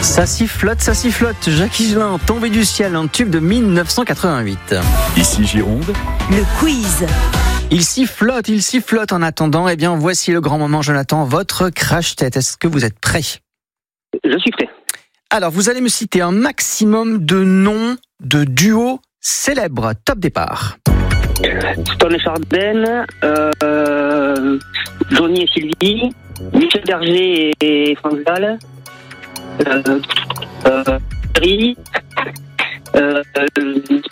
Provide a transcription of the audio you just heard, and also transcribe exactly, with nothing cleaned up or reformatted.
Ça sifflote, ça sifflote. Jacques Higelin, Tombé du ciel, un tube de mille neuf cent quatre-vingt-huit. Ici Gironde. Le quiz. Il sifflote, il sifflote en attendant. Eh bien, voici le grand moment, Jonathan, votre crash-tête. Est-ce que vous êtes prêt ? Je suis prêt. Alors, vous allez me citer un maximum de noms de duos célèbres. Top départ. Stone et Chardin, euh, Johnny et Sylvie, Michel Berger et France Gall, euh, euh, Thierry, euh,